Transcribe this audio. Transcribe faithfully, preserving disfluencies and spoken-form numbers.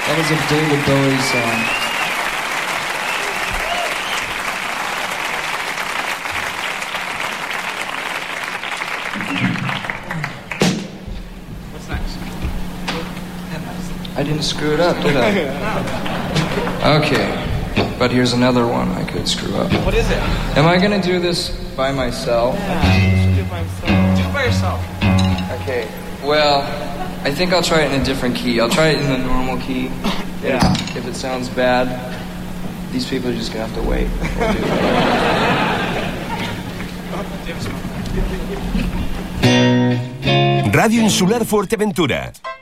That was a David Bowie song. What's next? I didn't screw it up, did I? Okay, but here's another one I could screw up. What is it? Am I gonna do this by myself? Yeah, you should do it by yourself. Do it by yourself. Okay, well, I think I'll try it in a different key. I'll try it in the normal key. Yeah. If, if it sounds bad, these people are just gonna have to wait. We'll do it. Radio Insular Fuerteventura.